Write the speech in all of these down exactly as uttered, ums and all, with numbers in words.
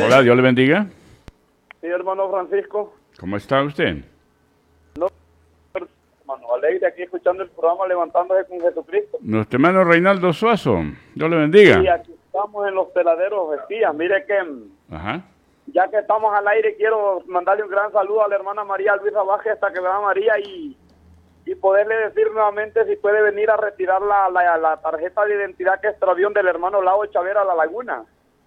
Hola, Dios le bendiga. Sí, hermano Francisco. ¿Cómo está usted? No, hermano, alegre aquí escuchando el programa Levantándose con Jesucristo. Nuestro hermano Reinaldo Suazo, Dios le bendiga. Y aquí estamos en los peladeros espías. Mire que, Ajá. ya que estamos al aire, quiero mandarle un gran saludo a la hermana María Luisa Vázquez, hasta que vea María, y, y poderle decir nuevamente si puede venir a retirar la, la, la tarjeta de identidad que extravió del hermano Lao Chavera a La Laguna.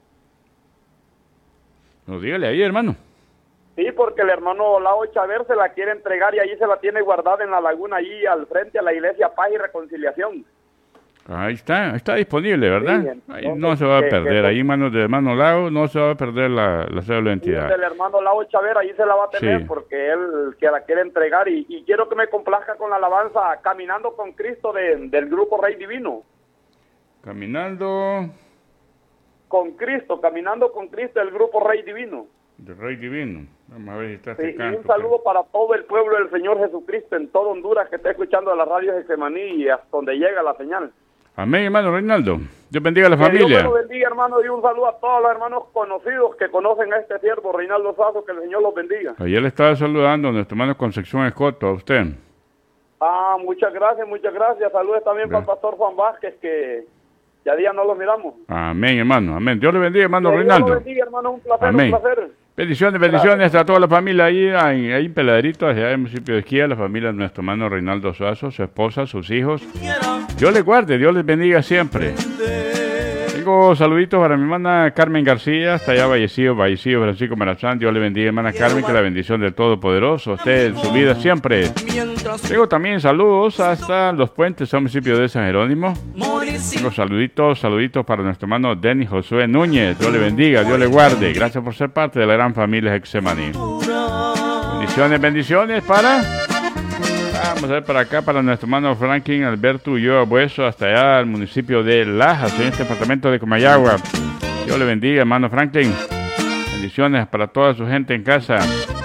No, dígale ahí, hermano. Sí, porque el hermano Lao Chaver se la quiere entregar y allí se la tiene guardada en La Laguna, allí al frente a la iglesia Paz y Reconciliación. Ahí está, está disponible, ¿verdad? Sí, entonces, Ahí no se va a que- perder, que- ahí en manos del hermano Lau no se va a perder la, la cédula de Y identidad. el hermano Lao Chaver allí se la va a tener, Sí. porque él que la quiere entregar, y, y quiero que me complazca con la alabanza Caminando con Cristo de, del grupo Rey Divino. Caminando Con Cristo, Caminando con Cristo del grupo Rey Divino. del Rey Divino. Vamos a ver si está Sí, este y canto. un saludo para todo el pueblo del Señor Jesucristo en todo Honduras que está escuchando la radio de Semaní y hasta donde llega la señal. Amén, hermano Reinaldo. Dios bendiga a la Que Dios familia. me lo bendiga, hermano, y un saludo a todos los hermanos conocidos que conocen a este siervo, Reinaldo Suazo, que el Señor los bendiga. Ayer le estaba saludando a nuestro hermano Concepción Escoto, a usted. Ah, muchas gracias, muchas gracias. Saludos también Gracias. para el pastor Juan Vázquez, que ya día no los miramos. Amén, hermano. Amén. Dios le bendiga, hermano Que Dios Reinaldo. los bendiga, hermano, un placer, Amén. un placer. Bendiciones, bendiciones a toda la familia ahí, ahí, ahí en Peladrito, allá en el municipio de Esquía, la familia de nuestro hermano Reinaldo Suazo, su esposa, sus hijos. Dios les guarde, Dios les bendiga siempre. Tengo saluditos para mi hermana Carmen García, hasta allá fallecido, fallecido Francisco Marazán. Dios le bendiga, hermana Carmen, que la bendición del Todopoderoso esté en su vida siempre. Tengo también saludos hasta Los Puentes, al municipio de San Jerónimo. Tengo saluditos, saluditos para nuestro hermano Denis Josué Núñez. Dios le bendiga, Dios le guarde. Gracias por ser parte de la gran familia Hexemaní. Bendiciones, bendiciones para... Vamos a ver para acá, para nuestro hermano Franklin Alberto Ulloa Bueso, hasta allá al municipio de Lajas, en este departamento de Comayagua. Dios le bendiga, hermano Franklin. Bendiciones para toda su gente en casa.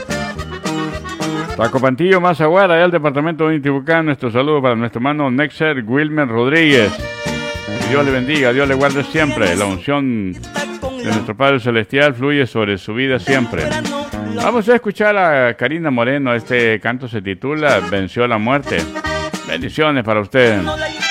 Tacopantillo, Mazaguara, allá al departamento de Intibucán. Nuestro saludo para nuestro hermano Nexer Wilmer Rodríguez. Que Dios le bendiga, Dios le guarde siempre. La unción de nuestro Padre Celestial fluye sobre su vida siempre. Vamos a escuchar a Karina Moreno. Este canto se titula Venció la muerte. Bendiciones para usted.